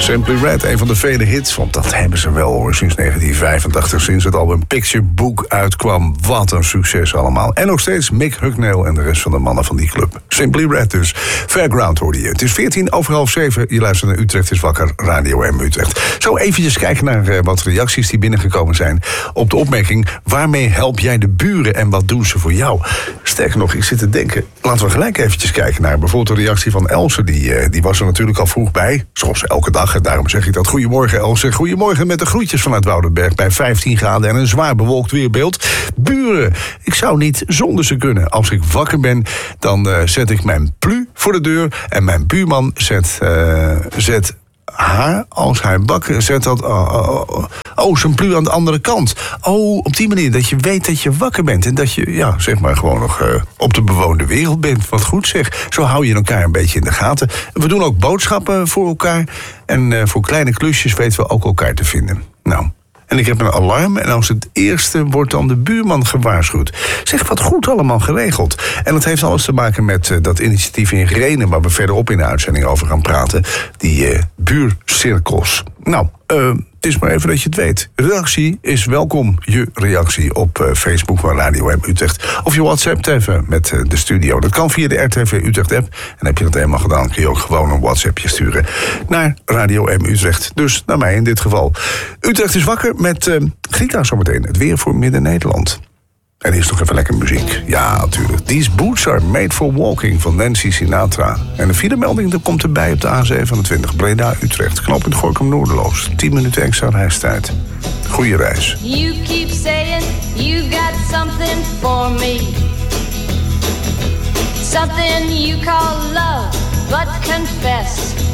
Simply Red, een van de vele hits, want dat hebben ze wel hoor, sinds 1985, sinds het album Picture Book uitkwam. Wat een succes allemaal. En nog steeds Mick Hucknall en de rest van de mannen van die club. Simply Red dus. Fairground hoorde je. Het is 6:14. Je luistert naar Utrecht is wakker, Radio M Utrecht. Zo eventjes kijken naar wat reacties die binnengekomen zijn op de opmerking: waarmee help jij de buren en wat doen ze voor jou? Sterker nog, ik zit te denken, laten we gelijk eventjes kijken naar bijvoorbeeld de reactie van Else. Die was er natuurlijk al vroeg bij, zoals elke dag. En daarom zeg ik dat. Goedemorgen Else. Goedemorgen met de groetjes vanuit Woudenberg bij 15 graden en een zwaar bewolkt weerbeeld. Buren, ik zou niet zonder ze kunnen. Als ik wakker ben, dan zet ik mijn plu voor de deur en mijn buurman zet haar, als hij bakken, zet dat zijn plu aan de andere kant. Op die manier dat je weet dat je wakker bent en dat je, zeg maar gewoon nog op de bewoonde wereld bent. Wat goed zeg. Zo hou je elkaar een beetje in de gaten. We doen ook boodschappen voor elkaar en voor kleine klusjes weten we ook elkaar te vinden. Nou. En ik heb een alarm en als het eerste wordt dan de buurman gewaarschuwd. Zeg, wat goed allemaal geregeld. En dat heeft alles te maken met dat initiatief in Renen, waar we verderop in de uitzending over gaan praten. Die buurcirkels. Nou, het is maar even dat je het weet. Reactie is welkom. Je reactie op Facebook van Radio M Utrecht. Of je WhatsApp even met de studio. Dat kan via de RTV Utrecht app. En heb je dat eenmaal gedaan, kun je ook gewoon een WhatsAppje sturen naar Radio M Utrecht. Dus naar mij in dit geval. Utrecht is wakker met Grieca zometeen. Het weer voor Midden-Nederland. En hier is nog even lekker muziek. Ja, natuurlijk. These Boots Are Made for Walking van Nancy Sinatra. En een filemelding komt erbij op de A27 Breda-Utrecht. Knooppunt Gorinchem Noorderloos. 10 minuten extra reistijd. Goeie reis. You keep saying you got something for me. Something you call love, but confess